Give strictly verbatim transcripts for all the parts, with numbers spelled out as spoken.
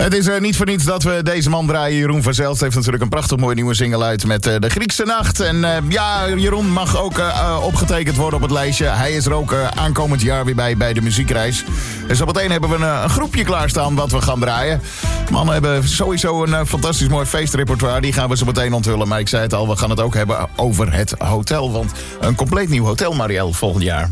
Het is uh, niet voor niets dat we deze man draaien. Jeroen van Zelst heeft natuurlijk een prachtig mooie nieuwe single uit met uh, de Griekse Nacht. En uh, ja, Jeroen mag ook uh, opgetekend worden op het lijstje. Hij is er ook uh, aankomend jaar weer bij, bij de muziekreis. Dus zo meteen hebben we een, een groepje klaarstaan wat we gaan draaien. Mannen hebben sowieso een uh, fantastisch mooi feestrepertoire. Die gaan we zo meteen onthullen. Maar ik zei het al, we gaan het ook hebben over het hotel. Want een compleet nieuw hotel, Marielle, volgend jaar.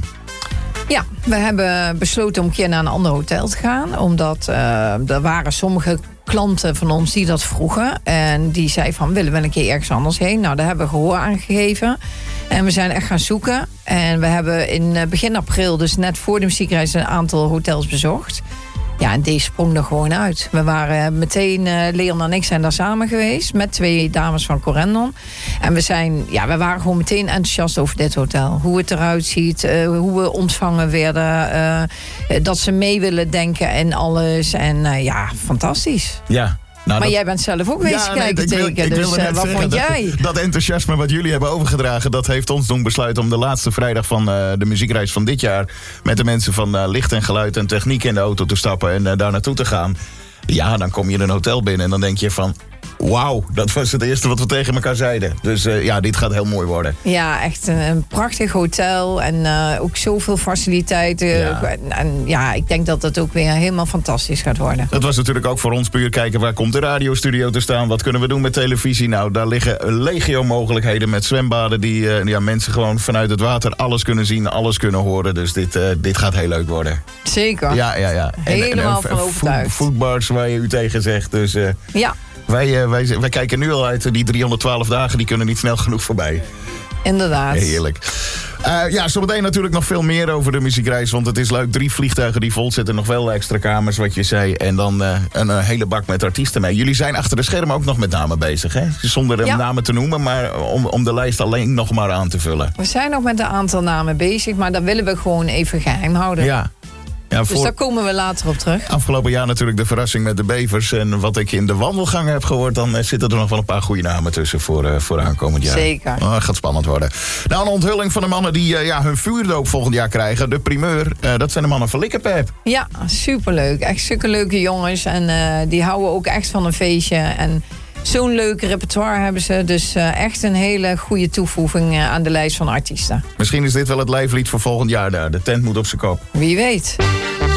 Ja, we hebben besloten om een keer naar een ander hotel te gaan. Omdat uh, er waren sommige klanten van ons die dat vroegen. En die zeiden van, willen we een keer ergens anders heen? Nou, daar hebben we gehoor aan gegeven. En we zijn echt gaan zoeken. En we hebben in begin april, dus net voor de muziekreis, een aantal hotels bezocht. Ja, en deze sprong er gewoon uit. We waren meteen, uh, Leon en ik zijn daar samen geweest met twee dames van Corendon. En we zijn, ja, we waren gewoon meteen enthousiast over dit hotel. Hoe het eruit ziet, uh, hoe we ontvangen werden. Uh, dat ze mee willen denken en alles. En uh, ja, fantastisch. Ja. Nou, maar dat... jij bent zelf ook wezen ja, kijken nee, tegen. Dus uh, wat vond jij? Dat, dat enthousiasme wat jullie hebben overgedragen, dat heeft ons doen besluiten om de laatste vrijdag van uh, de muziekreis van dit jaar met de mensen van uh, licht en geluid en techniek in de auto te stappen en uh, daar naartoe te gaan. Ja, dan kom je in een hotel binnen en dan denk je van, wauw, dat was het eerste wat we tegen elkaar zeiden. Dus uh, ja, dit gaat heel mooi worden. Ja, echt een, een prachtig hotel en uh, ook zoveel faciliteiten. Ja. En, en ja, ik denk dat het ook weer helemaal fantastisch gaat worden. Dat was natuurlijk ook voor ons puur kijken, waar komt de radiostudio te staan? Wat kunnen we doen met televisie? Nou, daar liggen legio mogelijkheden met zwembaden die uh, ja, mensen gewoon vanuit het water alles kunnen zien, alles kunnen horen. Dus dit, uh, dit gaat heel leuk worden. Zeker. Ja, ja, ja. Helemaal van overtuigd. Foodbars waar je u tegen zegt. Dus uh, ja. Wij, uh, wij, wij kijken nu al uit, die driehonderdtwaalf dagen, die kunnen niet snel genoeg voorbij. Inderdaad. Heerlijk. Uh, ja, zometeen natuurlijk nog veel meer over de muziekreis. Want het is leuk, drie vliegtuigen die vol zitten. Nog wel extra kamers, wat je zei. En dan uh, een uh, hele bak met artiesten mee. Jullie zijn achter de schermen ook nog met namen bezig, hè? Zonder ja. namen te noemen, maar om, om de lijst alleen nog maar aan te vullen. We zijn nog met een aantal namen bezig, maar dat willen we gewoon even geheim houden. Ja. Ja, voor... Dus daar komen we later op terug. Afgelopen jaar natuurlijk de verrassing met de bevers. En wat ik in de wandelgangen heb gehoord, dan uh, zitten er nog wel een paar goede namen tussen voor, uh, voor aankomend jaar. Zeker. Oh, dat gaat spannend worden. Nou, een onthulling van de mannen die uh, ja, hun vuurdoop volgend jaar krijgen. De primeur, uh, dat zijn de mannen van Likkerpep. Ja, superleuk. Echt superleuke jongens. En uh, die houden ook echt van een feestje. En zo'n leuk repertoire hebben ze. Dus uh, echt een hele goede toevoeging uh, aan de lijst van artiesten. Misschien is dit wel het lijflied voor volgend jaar daar. De tent moet op zijn kop. Wie weet.